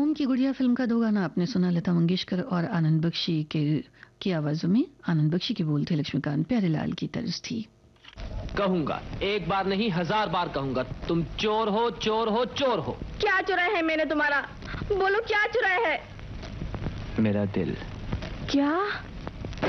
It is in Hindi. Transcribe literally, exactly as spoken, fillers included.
ओम की गुड़िया फिल्म का दो गाना आपने सुना, लता मंगेशकर और आनंद बख्शी के की आवाजों में। आनंद बख्शी के बोल थे लक्ष्मीकांत प्यारेलाल की तर्ज थी। कहूंगा, एक बार नहीं हजार बार कहूंगा, तुम चोर हो, चोर हो, चोर हो। क्या चुराया है मैंने तुम्हारा? बोलो क्या चुराया है? मेरा दिल। क्या?